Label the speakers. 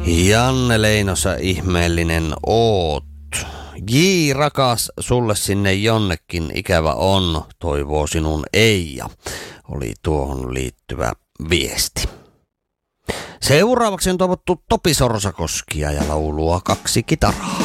Speaker 1: Janne Leinosa, ihmeellinen oot. J, rakas, sulle sinne jonnekin ikävä on, toivoo sinun Eija, oli tuohon liittyvä viesti. Seuraavaksi on toivottu Topi Sorsakoskia ja laulua Kaksi kitaraa.